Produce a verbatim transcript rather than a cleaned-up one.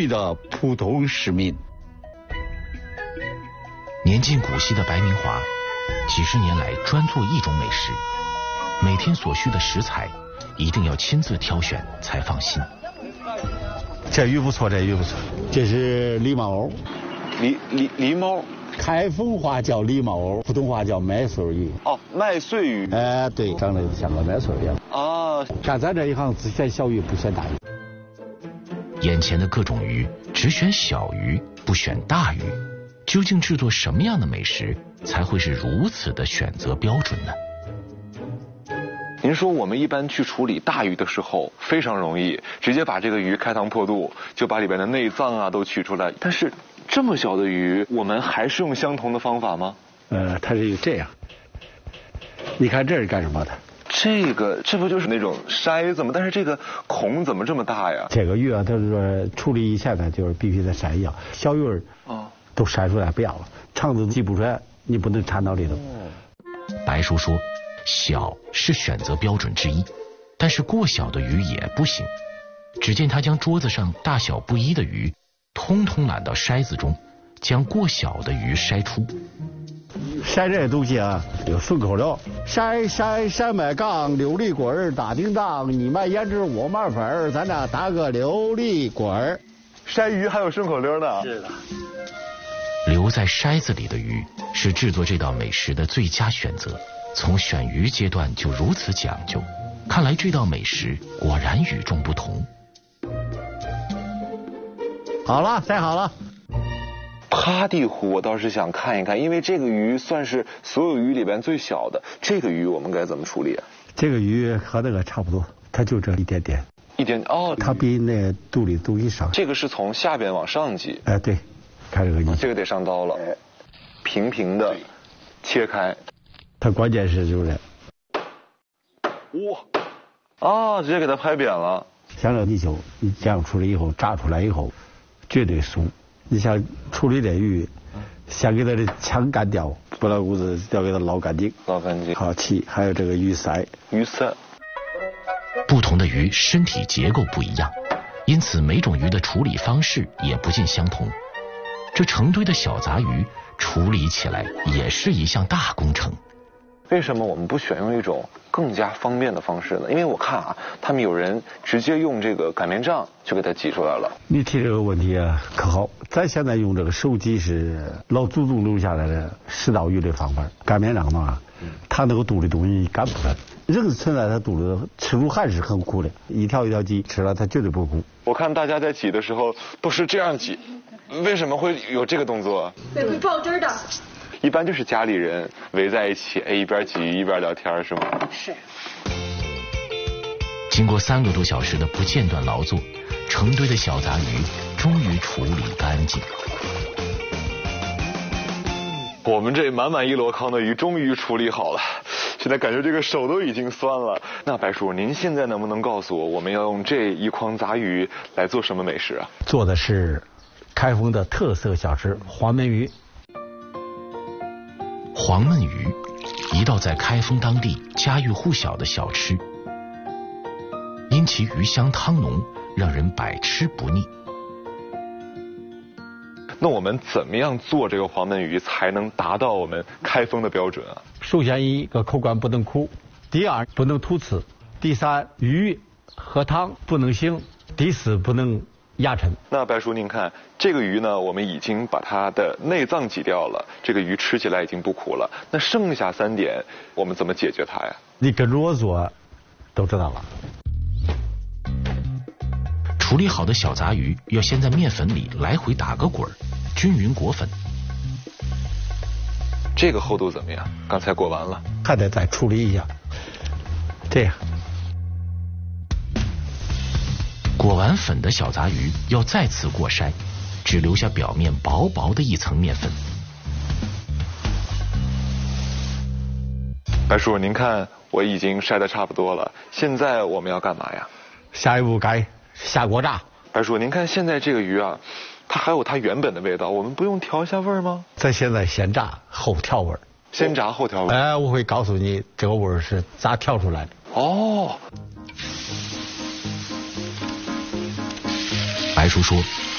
的普通市民。 年近古稀的白明华，几十年来专做一种美食，每天所需的食材一定要亲自挑选才放心。 这鱼不错，这鱼不错，这是狸猫藕。 狸狸狸猫， 开封话叫狸猫藕，普通话叫麦穗鱼。 哦，麦穗鱼。 哎、呃，对，长得像个麦穗一样。 啊， 干咱这一行只选小鱼，不选大鱼。 眼前的各种鱼，只选小鱼，不选大鱼。究竟制作什么样的美食才会是如此的选择标准呢？ 您说我们一般去处理大鱼的时候非常容易，直接把这个鱼开膛破肚，就把里边的内脏啊都取出来。但是这么小的鱼，我们还是用相同的方法吗？ 呃，它是这样。你看这是干什么的？ 这个这不就是那种筛子吗？但是这个孔怎么这么大呀？ 这个鱼啊，它是说处理以前呢，就是必须得筛一样，小鱼儿啊都筛出来不要了，肠子挤不出来，你不能掺到里头。 白叔说，小是选择标准之一，但是过小的鱼也不行。只见他将桌子上大小不一的鱼通通揽到筛子中，将过小的鱼筛出。 筛这东西啊，有顺口溜：筛筛山麦杠，琉璃滚儿打叮当，你卖胭脂我卖粉儿，咱俩打个琉璃滚儿。 筛鱼还有顺口溜呢。 是的。 留在筛子里的鱼是制作这道美食的最佳选择。从选鱼阶段就如此讲究，看来这道美食果然与众不同。 好了，筛好了。 趴地虎我倒是想看一看，因为这个鱼算是所有鱼里边最小的，这个鱼我们该怎么处理啊？ 这个鱼和那个差不多，它就这一点点。 一点哦， 它比那肚里东西少。 这个是从下边往上挤。 哎，对，看这个鱼， 这个得上刀了，平平的切开。 它关键是就是， 哇，啊，直接给它拍扁了。 像这泥鳅，你这样处理以后，炸出来以后，绝对酥。你像处理这鱼，先给它的腔干掉，不老骨子要给它捞干净， 捞干净。 好气，还有这个鱼鳃， 鱼鳃。 不同的鱼身体结构不一样，因此每种鱼的处理方式也不尽相同。这成堆的小杂鱼处理起来也是一项大工程。 为什么我们不选用一种更加方便的方式呢？因为我看啊，他们有人直接用这个擀面杖就给它挤出来了。 你提这个问题啊，可好？咱现在用这个手挤是老祖宗留下来的食刀鱼的方法。擀面杖嘛，它那个肚里东西擀不出来，人存在它肚里吃入汗是很苦的，一条一条挤吃了它绝对不苦。 我看大家在挤的时候都是这样挤，为什么会有这个动作？ 对，会爆汁的。 一般就是家里人围在一起，哎，一边挤一边聊天，是吗？ 是。 经过三个多小时的不间断劳作，成堆的小杂鱼终于处理干净。 我们这满满一箩筐的鱼终于处理好了，现在感觉这个手都已经酸了。那白叔，您现在能不能告诉我，我们要用这一筐杂鱼来做什么美食啊？ 做的是开封的特色小吃黄焖鱼。 黄焖鱼，一道在开封当地家喻户晓的小吃，因其鱼香汤浓，让人百吃不腻。 那我们怎么样做这个黄焖鱼才能达到我们开封的标准啊？ 首先一个口感不能苦，第二不能突刺，第三鱼和汤不能腥，第四不能压沉。 那白叔您看这个鱼呢，我们已经把它的内脏挤掉了，这个鱼吃起来已经不苦了，那剩下三点我们怎么解决它呀？ 你跟着我做都知道了。 处理好的小杂鱼要先在面粉里来回打个滚，均匀裹粉。 这个厚度怎么样？刚才裹完了， 还得再处理一下。这样， 裹完粉的小杂鱼要再次过筛，只留下表面薄薄的一层面粉。 白叔，您看我已经筛得差不多了，现在我们要干嘛呀？ 下一步该下锅炸。 白叔，您看现在这个鱼啊，它还有它原本的味道，我们不用调一下味儿吗？ 咱现在先炸后调味儿， 先炸后调味。 哎，我会告诉你这个味儿是咋调出来的。 哦。 白叔说，